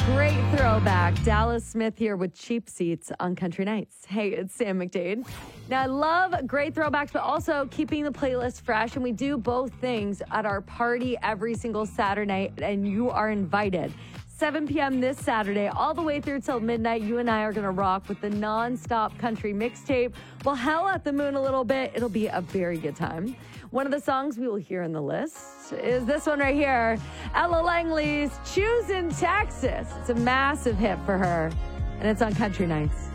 Great throwback. Dallas Smith here with Cheap Seats on Country Nights. Hey, it's Sam McDade. Now, I love great throwbacks, but also keeping the playlist fresh. And we do both things at our party every single Saturday, and you are invited. 7 p.m. this Saturday, all the way through till midnight, you and I are going to rock with the non-stop country mixtape. We'll hell at the moon a little bit. It'll be a very good time. One of the songs we will hear in the list is this one right here. Ella Langley's Choosing Texas. It's a massive hit for her, and it's on Country Nights.